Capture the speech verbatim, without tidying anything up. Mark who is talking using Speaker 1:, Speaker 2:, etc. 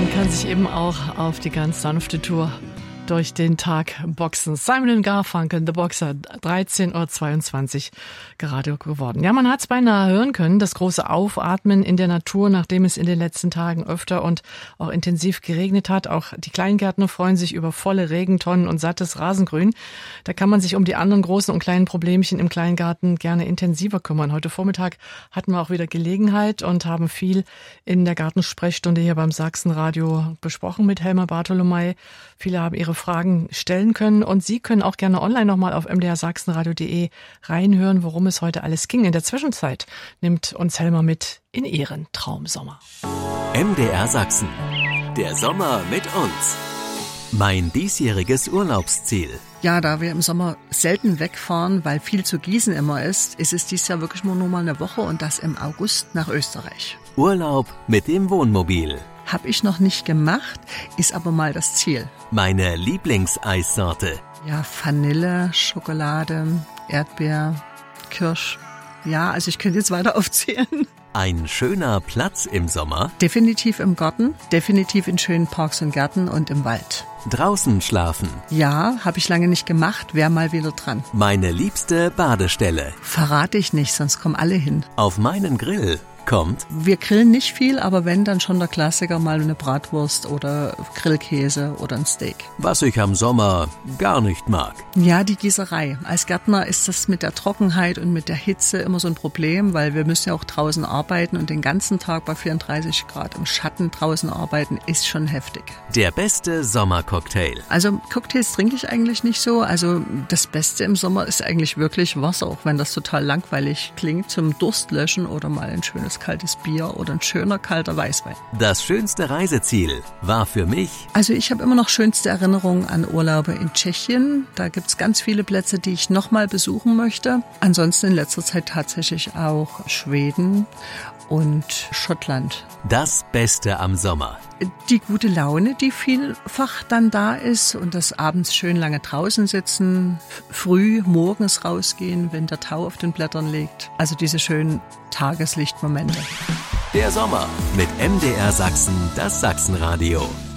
Speaker 1: Man kann sich eben auch auf die ganz sanfte Tour durch den Tag boxen. Simon and Garfunkel, The Boxer, dreizehn Uhr zweiundzwanzig gerade geworden. Ja, man hat es beinahe hören können, das große Aufatmen in der Natur, nachdem es in den letzten Tagen öfter und auch intensiv geregnet hat. Auch die Kleingärtner freuen sich über volle Regentonnen und sattes Rasengrün. Da kann man sich um die anderen großen und kleinen Problemchen im Kleingarten gerne intensiver kümmern. Heute Vormittag hatten wir auch wieder Gelegenheit und haben viel in der Gartensprechstunde hier beim Sachsenradio besprochen mit Helma Bartolomei. Viele haben ihre Fragen stellen können und Sie können auch gerne online nochmal auf m d r sachsenradio punkt d e reinhören, worum es heute alles ging. In der Zwischenzeit nimmt uns Helma mit in ihren Traumsommer.
Speaker 2: M D R Sachsen. Der Sommer mit uns. Mein diesjähriges Urlaubsziel.
Speaker 3: Ja, da wir im Sommer selten wegfahren, weil viel zu Gießen immer ist, ist es dieses Jahr wirklich nur noch mal eine Woche und das im August nach Österreich.
Speaker 2: Urlaub mit dem Wohnmobil.
Speaker 3: Hab ich noch nicht gemacht, ist aber mal das Ziel.
Speaker 2: Meine Lieblingseissorte.
Speaker 3: Ja, Vanille, Schokolade, Erdbeer, Kirsch. Ja, also ich könnte jetzt weiter aufzählen.
Speaker 2: Ein schöner Platz im Sommer.
Speaker 3: Definitiv im Garten, definitiv in schönen Parks und Gärten und im Wald.
Speaker 2: Draußen schlafen.
Speaker 3: Ja, habe ich lange nicht gemacht, wär mal wieder dran.
Speaker 2: Meine liebste Badestelle.
Speaker 3: Verrate ich nicht, sonst kommen alle hin.
Speaker 2: Auf meinen Grill kommt.
Speaker 3: Wir grillen nicht viel, aber wenn, dann schon der Klassiker, mal eine Bratwurst oder Grillkäse oder ein Steak.
Speaker 2: Was ich am Sommer gar nicht mag.
Speaker 3: Ja, die Gießerei. Als Gärtner ist das mit der Trockenheit und mit der Hitze immer so ein Problem, weil wir müssen ja auch draußen arbeiten und den ganzen Tag bei vierunddreißig Grad im Schatten draußen arbeiten, ist schon heftig.
Speaker 2: Der beste Sommercocktail.
Speaker 3: Also Cocktails trinke ich eigentlich nicht so. Also das Beste im Sommer ist eigentlich wirklich Wasser, auch wenn das total langweilig klingt, zum Durstlöschen oder mal ein schönes kaltes Bier oder ein schöner kalter Weißwein.
Speaker 2: Das schönste Reiseziel war für mich...
Speaker 3: Also ich habe immer noch schönste Erinnerungen an Urlaube in Tschechien. Da gibt es ganz viele Plätze, die ich nochmal besuchen möchte. Ansonsten in letzter Zeit tatsächlich auch Schweden und Schottland.
Speaker 2: Das Beste am Sommer.
Speaker 3: Die gute Laune, die vielfach dann da ist und das abends schön lange draußen sitzen, früh morgens rausgehen, wenn der Tau auf den Blättern liegt. Also diese schönen Tageslichtmomente.
Speaker 2: Der Sommer mit M D R Sachsen, das Sachsenradio.